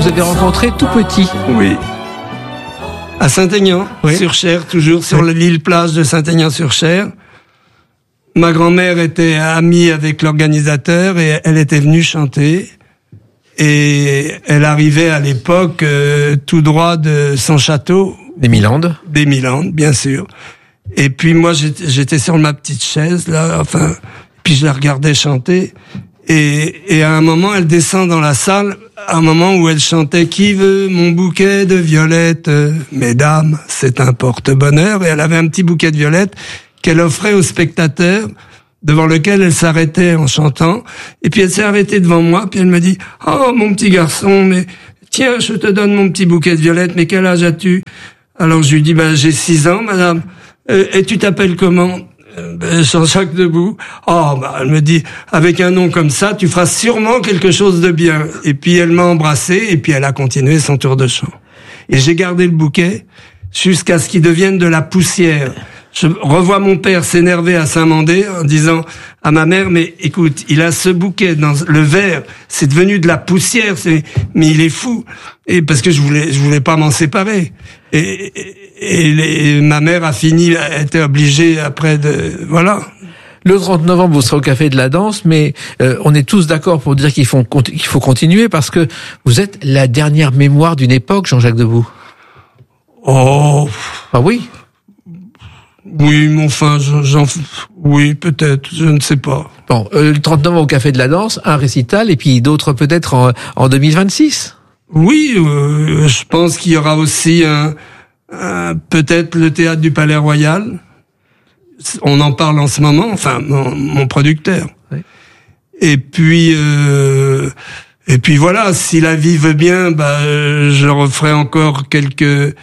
vous avez rencontré tout petit. Oui. À Saint-Aignan, Oui. sur Cher, toujours sur l'île plage de Saint-Aignan-sur-Cher. Ma grand-mère était amie avec l'organisateur et elle était venue chanter. Et elle arrivait à l'époque tout droit de son château. Des Milandes. Des Milandes, bien sûr. Et puis moi, j'étais sur ma petite chaise, là, enfin, puis je la regardais chanter. Et à un moment, elle descend dans la salle, à un moment où elle chantait « Qui veut mon bouquet de violettes ?» Mesdames, c'est un porte-bonheur. Et elle avait un petit bouquet de violettes qu'elle offrait aux spectateurs, devant lequel elle s'arrêtait en chantant. Et puis elle s'est arrêtée devant moi, puis elle me dit « Oh, mon petit garçon, mais tiens, je te donne mon petit bouquet de violettes, mais quel âge as-tu » Alors je lui dis « j'ai 6 ans, madame. Et tu t'appelles comment ?» Jean-Jacques Debout. Oh, elle me dit, avec un nom comme ça, tu feras sûrement quelque chose de bien. Et puis elle m'a embrassé, et puis elle a continué son tour de chant. Et j'ai gardé le bouquet jusqu'à ce qu'il devienne de la poussière. Je revois mon père s'énerver à Saint-Mandé en disant à ma mère, mais écoute, il a ce bouquet dans le verre, c'est devenu de la poussière, mais il est fou. Et parce que je voulais pas m'en séparer. Et ma mère a été obligée après voilà. Le 30 novembre, vous serez au Café de la Danse, mais on est tous d'accord pour dire qu'il faut continuer parce que vous êtes la dernière mémoire d'une époque, Jean-Jacques Debout. Oh. Ah oui. Oui, mais enfin, oui, peut-être, je ne sais pas. Bon, le 30 novembre au Café de la Danse, un récital, et puis d'autres peut-être en 2026. Oui, je pense qu'il y aura aussi peut-être le théâtre du Palais Royal. On en parle en ce moment, enfin, mon producteur. Oui. Et puis voilà, si la vie veut bien, je referai encore quelques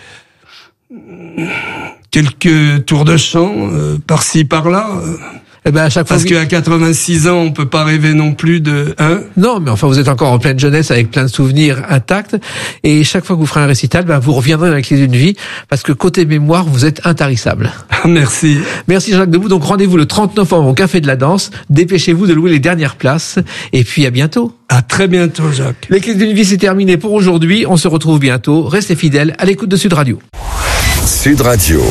tours de chant par-ci par-là. Eh ben à chaque fois parce qu'à 86 ans, on peut pas rêver non plus de Non, mais enfin vous êtes encore en pleine jeunesse avec plein de souvenirs intacts et chaque fois que vous ferez un récital, vous reviendrez dans la clé d'une vie parce que côté mémoire, vous êtes intarissable. Merci. Merci Jean-Jacques Debout. Donc rendez-vous le 30 novembre au Café de la Danse. Dépêchez-vous de louer les dernières places et puis à bientôt. À très bientôt, Jacques. Les clés d'une vie, c'est terminé pour aujourd'hui. On se retrouve bientôt. Restez fidèles à l'écoute de Sud Radio. Sud Radio.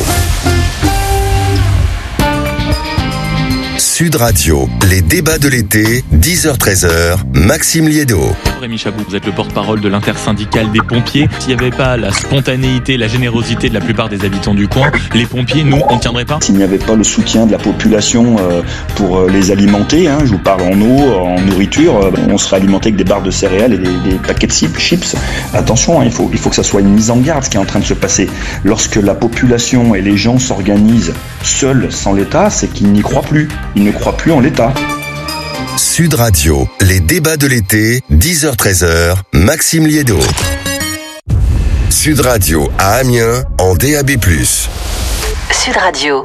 Sud Radio, les débats de l'été, 10h-13h, Maxime Liédot. Rémi Chabot, vous êtes le porte-parole de l'intersyndicale des pompiers. S'il n'y avait pas la spontanéité, la générosité de la plupart des habitants du coin, les pompiers, nous, on ne tiendrait pas. S'il n'y avait pas le soutien de la population pour les alimenter, je vous parle en eau, en nourriture, on serait alimenté avec des barres de céréales et des paquets de chips. Attention, il faut que ça soit une mise en garde ce qui est en train de se passer. Lorsque la population et les gens s'organisent seuls sans l'État, c'est qu'ils n'y croient plus. Ils ne croient plus en l'État. Sud Radio, les débats de l'été, 10h-13h, Maxime Liédot. Sud Radio à Amiens, en DAB+. Sud Radio.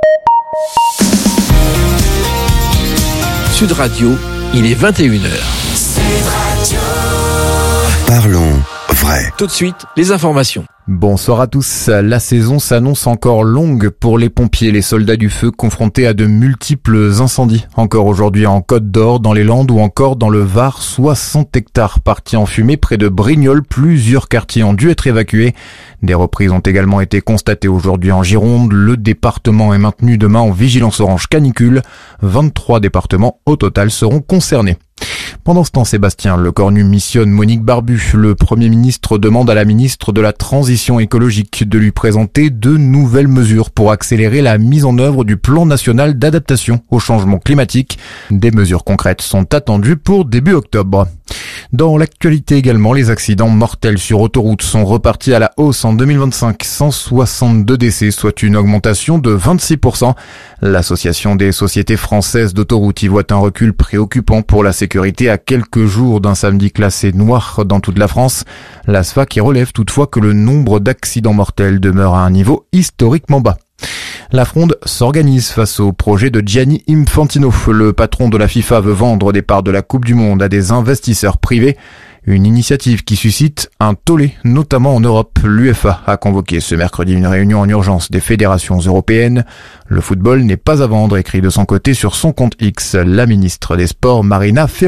Sud Radio, il est 21h. Sud Radio. Parlons vrai. Tout de suite, les informations. Bonsoir à tous. La saison s'annonce encore longue pour les pompiers, les soldats du feu confrontés à de multiples incendies. Encore aujourd'hui en Côte d'Or, dans les Landes ou encore dans le Var, 60 hectares partis en fumée près de Brignoles. Plusieurs quartiers ont dû être évacués. Des reprises ont également été constatées aujourd'hui en Gironde. Le département est maintenu demain en vigilance orange canicule. 23 départements au total seront concernés. Pendant ce temps, Sébastien Lecornu missionne Monique Barbu. Le Premier ministre demande à la ministre de la Transition écologique de lui présenter de nouvelles mesures pour accélérer la mise en œuvre du plan national d'adaptation au changement climatique. Des mesures concrètes sont attendues pour début octobre. Dans l'actualité également, les accidents mortels sur autoroute sont repartis à la hausse en 2025. 162 décès, soit une augmentation de 26%. L'Association des sociétés françaises d'autoroute y voit un recul préoccupant pour la sécurité à quelques jours d'un samedi classé noir dans toute la France. L'ASFA qui relève toutefois que le nombre d'accidents mortels demeure à un niveau historiquement bas. La fronde s'organise face au projet de Gianni Infantino. Le patron de la FIFA veut vendre des parts de la Coupe du Monde à des investisseurs privés. Une initiative qui suscite un tollé, notamment en Europe. L'UEFA a convoqué ce mercredi une réunion en urgence des fédérations européennes. Le football n'est pas à vendre, écrit de son côté sur son compte X la ministre des Sports Marina Ferrari.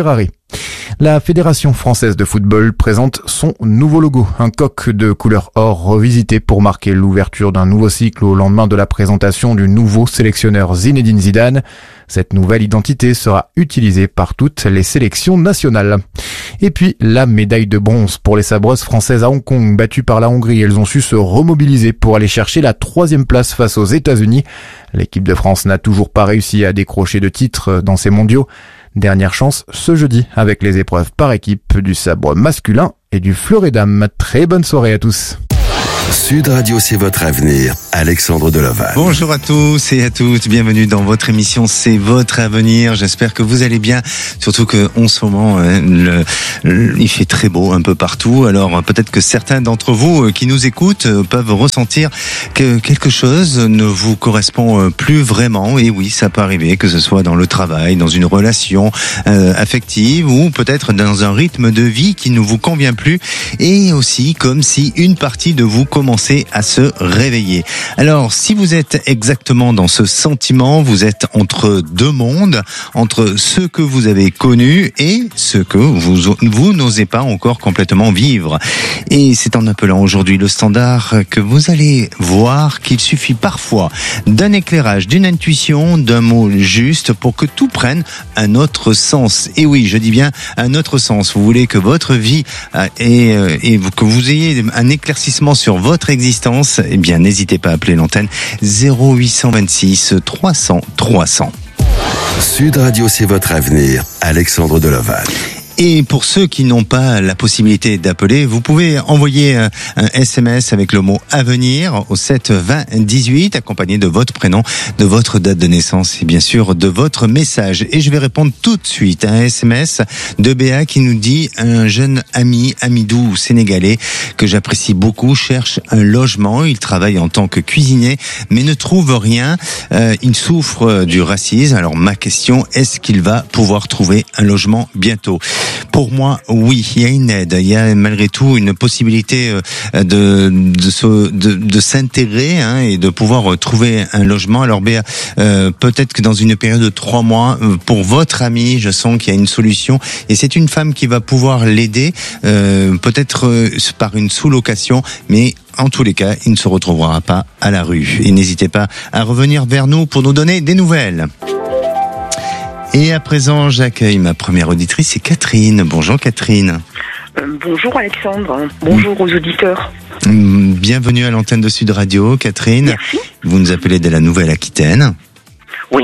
La Fédération française de football présente son nouveau logo, un coq de couleur or revisité pour marquer l'ouverture d'un nouveau cycle au lendemain de la présentation du nouveau sélectionneur Zinedine Zidane. Cette nouvelle identité sera utilisée par toutes les sélections nationales. Et puis, la médaille de bronze pour les sabreuses françaises à Hong Kong, battues par la Hongrie. Elles ont su se remobiliser pour aller chercher la 3e place face aux États-Unis. L'équipe de France n'a toujours pas réussi à décrocher de titre dans ces mondiaux. Dernière chance ce jeudi avec les épreuves par équipe du sabre masculin et du fleuret dames. Très bonne soirée à tous. Sud Radio, c'est votre avenir. Alexandre Delaval. Bonjour à tous et à toutes. Bienvenue dans votre émission C'est votre avenir. J'espère que vous allez bien. Surtout que en ce moment, il fait très beau un peu partout. Alors peut-être que certains d'entre vous qui nous écoutent peuvent ressentir que quelque chose ne vous correspond plus vraiment. Et oui, ça peut arriver, que ce soit dans le travail, dans une relation affective ou peut-être dans un rythme de vie qui ne vous convient plus. Et aussi comme si une partie de vous commençait à se réveiller. Alors, si vous êtes exactement dans ce sentiment, vous êtes entre deux mondes, entre ce que vous avez connu et ce que vous n'osez pas encore complètement vivre. Et c'est en appelant aujourd'hui le standard que vous allez voir qu'il suffit parfois d'un éclairage, d'une intuition, d'un mot juste pour que tout prenne un autre sens. Et oui, je dis bien un autre sens. Vous voulez que votre vie et que vous ayez un éclaircissement sur votre existence, eh bien, n'hésitez pas à appeler l'antenne 0826 300 300. Sud Radio, c'est votre avenir. Alexandre Delaval. Et pour ceux qui n'ont pas la possibilité d'appeler, vous pouvez envoyer un SMS avec le mot avenir au 7 20 18, accompagné de votre prénom, de votre date de naissance et bien sûr de votre message. Et je vais répondre tout de suite à un SMS de Béa qui nous dit: un jeune ami, Amidou sénégalais, que j'apprécie beaucoup, cherche un logement. Il travaille en tant que cuisinier, mais ne trouve rien. Il souffre du racisme. Alors ma question, est-ce qu'il va pouvoir trouver un logement bientôt? Pour moi, oui, il y a une aide, il y a malgré tout une possibilité de s'intégrer et de pouvoir trouver un logement. Alors Béa, peut-être que dans une période de 3 mois, pour votre ami, je sens qu'il y a une solution et c'est une femme qui va pouvoir l'aider, peut-être par une sous-location, mais en tous les cas, il ne se retrouvera pas à la rue. Et n'hésitez pas à revenir vers nous pour nous donner des nouvelles. Et à présent, j'accueille ma première auditrice, c'est Catherine. Bonjour Catherine. Bonjour Alexandre, bonjour aux auditeurs. Bienvenue à l'antenne de Sud Radio, Catherine. Merci. Vous nous appelez de la Nouvelle-Aquitaine. Oui.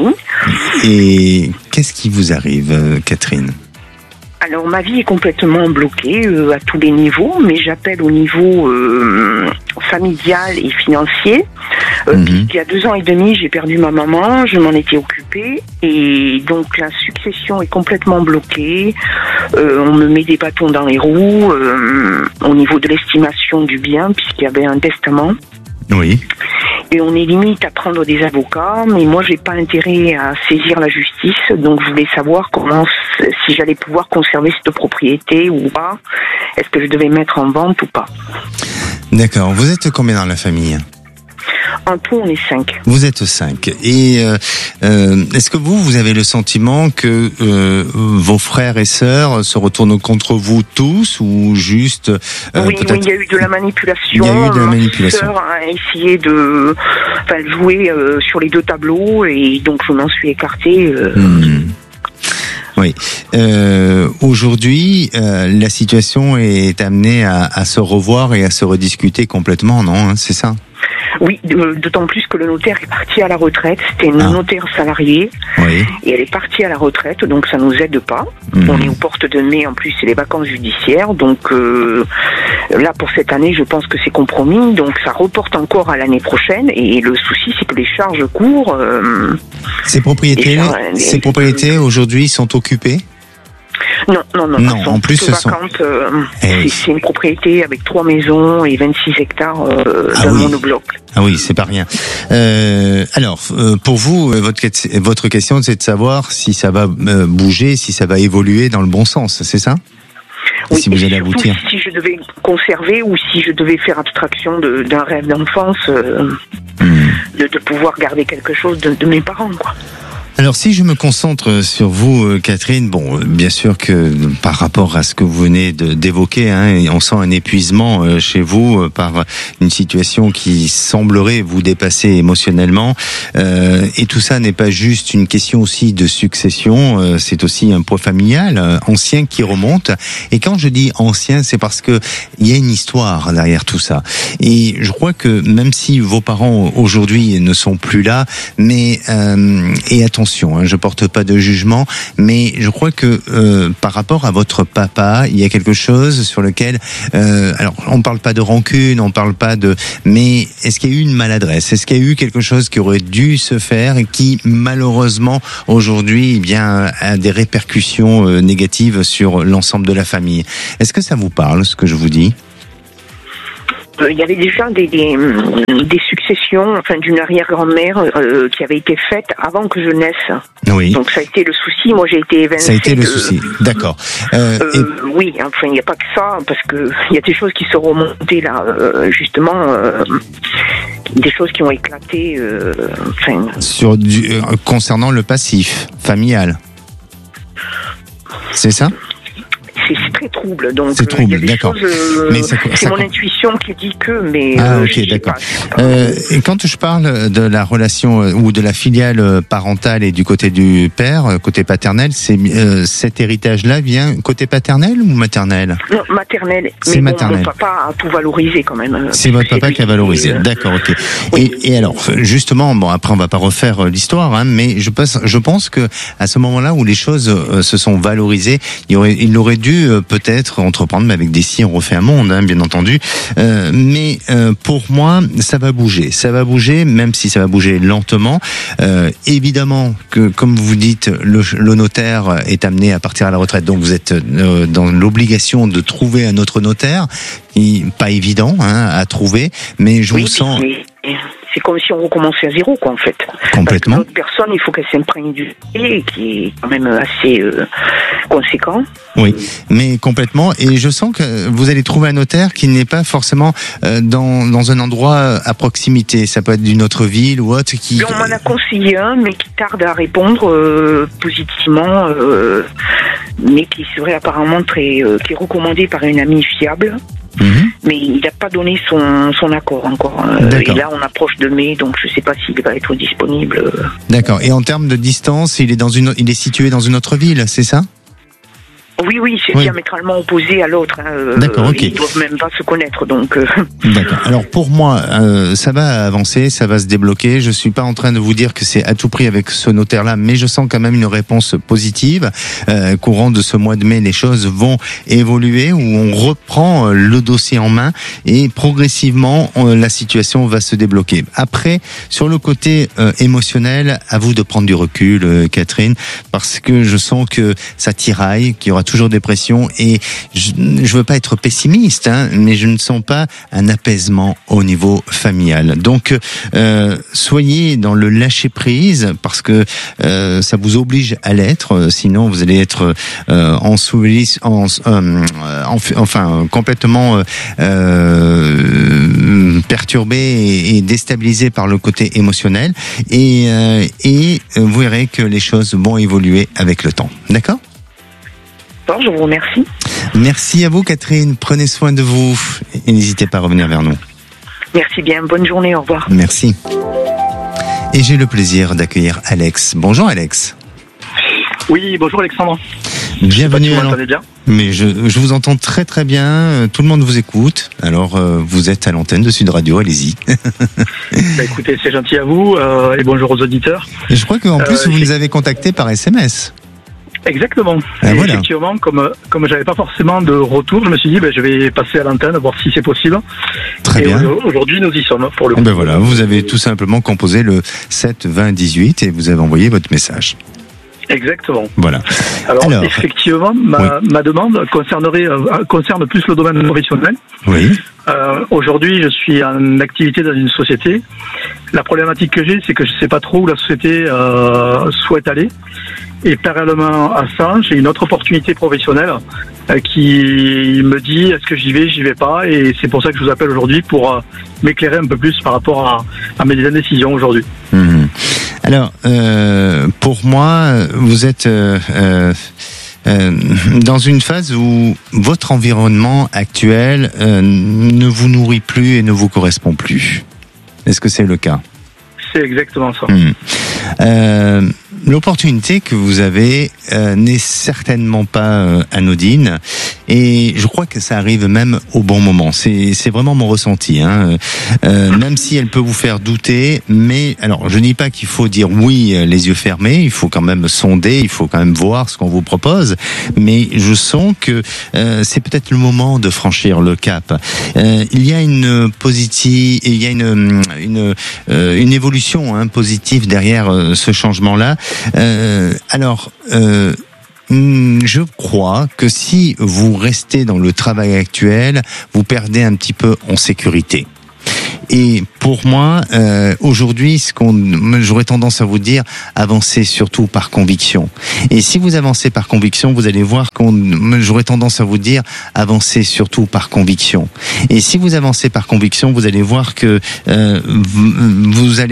Et qu'est-ce qui vous arrive, Catherine ? Alors ma vie est complètement bloquée à tous les niveaux, mais j'appelle au niveau familial et financier. Il y a 2 ans et demi, j'ai perdu ma maman, je m'en étais occupée et donc la succession est complètement bloquée. On me met des bâtons dans les roues au niveau de l'estimation du bien puisqu'il y avait un testament. Oui. Et on est limite à prendre des avocats, mais moi j'ai pas intérêt à saisir la justice, donc je voulais savoir si j'allais pouvoir conserver cette propriété ou pas. Est-ce que je devais mettre en vente ou pas? D'accord. Vous êtes combien dans la famille ? En tout, on est 5. Vous êtes 5. Et est-ce que vous avez le sentiment que vos frères et sœurs se retournent contre vous tous ou juste oui, il y a eu de la manipulation. Il y a eu de la manipulation. Ma sœur a essayé de jouer sur les 2 tableaux et donc je m'en suis écartée. Oui. Aujourd'hui, la situation est amenée à se revoir et à se rediscuter complètement, non ? C'est ça ? Oui, d'autant plus que le notaire est parti à la retraite. C'était une notaire salariée. Oui. Et elle est partie à la retraite, donc ça nous aide pas. On est aux portes de mai, en plus c'est les vacances judiciaires. Donc là, pour cette année, je pense que c'est compromis. Donc ça reporte encore à l'année prochaine. Et le souci, c'est que les charges courent. Ces propriétés aujourd'hui sont occupées ? Non. En plus, ce sont vacantes. C'est une propriété avec 3 maisons et 26 hectares d'un monobloc. Ah oui, c'est pas rien. Alors, pour vous, votre question, c'est de savoir si ça va bouger, si ça va évoluer dans le bon sens, c'est ça ? Oui, si vous allez aboutir. Si je devais conserver ou si je devais faire abstraction d'un rêve d'enfance, de pouvoir garder quelque chose de mes parents, quoi. Alors si je me concentre sur vous, Catherine, bon, bien sûr que par rapport à ce que vous venez d'évoquer, hein, on sent un épuisement chez vous par une situation qui semblerait vous dépasser émotionnellement. Et tout ça n'est pas juste une question aussi de succession, c'est aussi un poids familial ancien qui remonte. Et quand je dis ancien, c'est parce que il y a une histoire derrière tout ça. Et je crois que même si vos parents aujourd'hui ne sont plus là, mais et attention, hein, je porte pas de jugement, mais je crois que par rapport à votre papa, il y a quelque chose sur lequel, alors on parle pas de rancune, on parle pas de, mais est-ce qu'il y a eu une maladresse, est-ce qu'il y a eu quelque chose qui aurait dû se faire et qui malheureusement aujourd'hui, eh bien, a des répercussions négatives sur l'ensemble de la famille. Est-ce que ça vous parle, ce que je vous dis? Il y avait déjà des successions, enfin d'une arrière-grand-mère qui avait été faite avant que je naisse. Oui. Donc ça a été le souci. Moi j'ai été évincée. Ça a été le souci. D'accord. Oui, enfin il n'y a pas que ça, parce que il y a des choses qui sont remontées là, justement, des choses qui ont éclaté. Sur concernant le passif familial. C'est ça? C'est très trouble, donc c'est trouble, d'accord. Mais c'est mon intuition qui dit que, mais ok, d'accord. Et quand je parle de la relation ou de la filiale parentale et du côté du père, côté paternel, c'est cet héritage-là vient côté paternel ou maternel? Non, maternel. C'est mais maternel. Mon papa a tout valorisé quand même. C'est votre papa qui a valorisé. D'accord, ok. Oui. Et alors, justement, bon, après on va pas refaire l'histoire, hein, mais je pense que à ce moment-là où les choses se sont valorisées, il aurait dû peut-être entreprendre, mais avec des si on refait un monde, hein, bien entendu. Mais pour moi, ça va bouger, même si ça va bouger lentement. Évidemment que, comme vous dites, le notaire est amené à partir à la retraite, donc vous êtes dans l'obligation de trouver un autre notaire. Pas évident, hein, à trouver, mais je vous sens. C'est comme si on recommençait à zéro, quoi, en fait. Complètement. L'autre personne, il faut qu'elle s'imprègne du et qui est quand même assez conséquent. Oui, mais complètement. Et je sens que vous allez trouver un notaire qui n'est pas forcément dans un endroit à proximité. Ça peut être d'une autre ville ou autre. On m'en a conseillé un, mais qui tarde à répondre positivement, mais qui serait apparemment qui est recommandé par une amie fiable. Mais il n'a pas donné son accord encore. Et là, on approche de mai, donc je ne sais pas s'il va être disponible. D'accord. Et en termes de distance, il est situé dans une autre ville, c'est ça? Oui, c'est diamétralement opposé à l'autre. Hein. D'accord, ok. Ils doivent même pas se connaître, donc. D'accord. Alors pour moi, ça va avancer, ça va se débloquer. Je suis pas en train de vous dire que c'est à tout prix avec ce notaire-là, mais je sens quand même une réponse positive. Courant de ce mois de mai, les choses vont évoluer, où on reprend le dossier en main et progressivement la situation va se débloquer. Après, sur le côté émotionnel, à vous de prendre du recul, Catherine, parce que je sens que ça tiraille, qu'il y aura toujours des pressions et je veux pas être pessimiste, hein, mais je ne sens pas un apaisement au niveau familial. Donc, soyez dans le lâcher prise parce que ça vous oblige à l'être. Sinon, vous allez être complètement perturbé et déstabilisé par le côté émotionnel. Et vous verrez que les choses vont évoluer avec le temps. D'accord ? Je vous remercie. Merci à vous, Catherine. Prenez soin de vous et n'hésitez pas à revenir vers nous. Merci bien. Bonne journée. Au revoir. Merci. Et j'ai le plaisir d'accueillir Alex. Bonjour, Alex. Oui, bonjour, Alexandre. Bienvenue. Vous m'entendez bien ? Mais je vous entends très très bien. Tout le monde vous écoute. Alors, vous êtes à l'antenne de Sud Radio. Allez-y. Écoutez, c'est gentil à vous et bonjour aux auditeurs. Et je crois qu'en plus, vous nous avez contacté par SMS. Exactement. Et voilà. Effectivement, comme j'avais pas forcément de retour, je me suis dit je vais passer à l'antenne voir si c'est possible. Très bien. Aujourd'hui, nous y sommes pour le coup. Voilà, vous avez tout simplement composé le 7 20 18 et vous avez envoyé votre message. Exactement. Voilà. Alors effectivement, ma demande concerne plus le domaine professionnel. Oui. Aujourd'hui, je suis en activité dans une société. La problématique que j'ai, c'est que je ne sais pas trop où la société souhaite aller. Et parallèlement à ça, j'ai une autre opportunité professionnelle qui me dit est-ce que j'y vais pas. Et c'est pour ça que je vous appelle aujourd'hui pour m'éclairer un peu plus par rapport à mes indécisions aujourd'hui. Mmh. Alors, pour moi, vous êtes dans une phase où votre environnement actuel ne vous nourrit plus et ne vous correspond plus. Est-ce que c'est le cas ? C'est exactement ça. L'opportunité que vous avez n'est certainement pas anodine, et je crois que ça arrive même au bon moment. C'est vraiment mon ressenti, hein. Même si elle peut vous faire douter, mais alors je dis pas qu'il faut dire oui les yeux fermés, il faut quand même sonder, il faut quand même voir ce qu'on vous propose, mais je sens que c'est peut-être le moment de franchir le cap. Il y a une évolution positive derrière ce changement-là. Je crois que si vous restez dans le travail actuel, vous perdez un petit peu en sécurité. Et pour moi, aujourd'hui, j'aurais tendance à vous dire, avancez surtout par conviction. Et si vous avancez par conviction, vous allez voir j'aurais tendance à vous dire, avancez surtout par conviction. Et si vous avancez par conviction, vous allez voir que vous allez